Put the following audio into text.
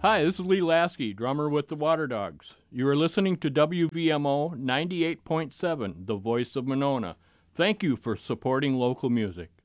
Hi, this is Lee Lasky, drummer with the Water Dogs. You are listening to WVMO 98.7, the voice of Monona. Thank you for supporting local music.